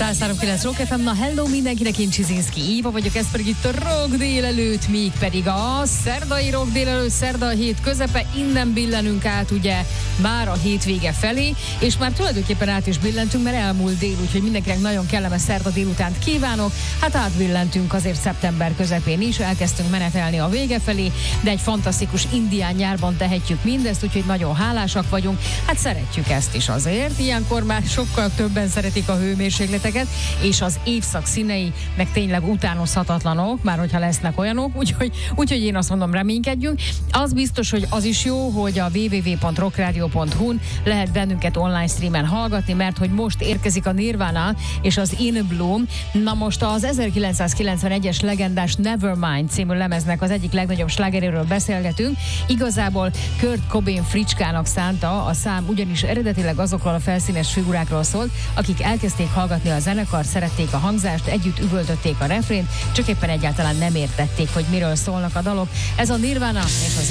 103.9 Rock FM, na hello mindenkinek, én Csizinszki Éva vagyok, ez pedig itt a Rock délelőtt, még pedig a szerdai Rock délelőtt, szerda a hét közepe, innen billenünk át ugye már a hétvége felé, és már tulajdonképpen át is billentünk, mert elmúlt dél, úgyhogy mindenkinek nagyon kellemes szerda délutánt kívánok. Hát átbillentünk azért szeptember közepén is, elkezdtünk menetelni a vége felé, de egy fantasztikus indián nyárban tehetjük mindezt, úgyhogy nagyon hálásak vagyunk. Hát szeretjük ezt is azért, ilyenkor már sokkal többen szeretik a hőmérsékleteket, és az évszak színei meg tényleg utánozhatatlanok, már hogyha lesznek olyanok, úgyhogy én azt mondom, reménykedjünk. Az biztos, hogy az is jó, hogy a www.rockradio.hu-n lehet bennünket online streamen hallgatni, mert hogy most érkezik a Nirvana és az In Bloom. Na most az 1991-es legendás Nevermind című lemeznek az egyik legnagyobb slágeréről beszélgetünk. Igazából Kurt Cobain fricskának szánta a szám, ugyanis eredetileg azokról a felszínes figurákról szólt, akik elkezdték hallgatni a zenekart, szerették a hangzást, együtt üvöltötték a refrént, csak éppen egyáltalán nem értették, hogy miről szólnak a dalok. Ez a Nirvana és az